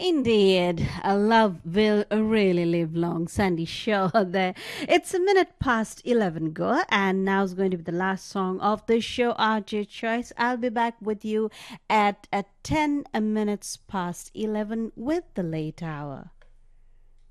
Indeed, a love will really live long, Sandy. Sure, there. It's a minute past 11 go, and now's going to be the last song of the show, RJ Choice. I'll be back with you at 10 minutes past 11 with the late hour.